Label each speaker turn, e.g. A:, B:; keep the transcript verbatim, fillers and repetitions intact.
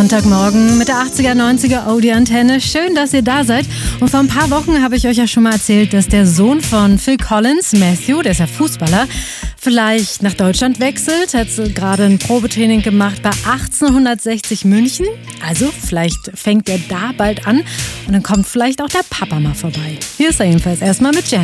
A: Sonntagmorgen mit der achtziger, neunziger Audi-Antenne. Schön, dass ihr da seid. Und vor ein paar Wochen habe ich euch ja schon mal erzählt, dass der Sohn von Phil Collins, Matthew, der ist ja Fußballer, vielleicht nach Deutschland wechselt. Hat gerade ein Probetraining gemacht bei achtzehnhundertsechzig München. Also vielleicht fängt er da bald an und dann kommt vielleicht auch der Papa mal vorbei. Hier ist er jedenfalls erstmal mit Jen.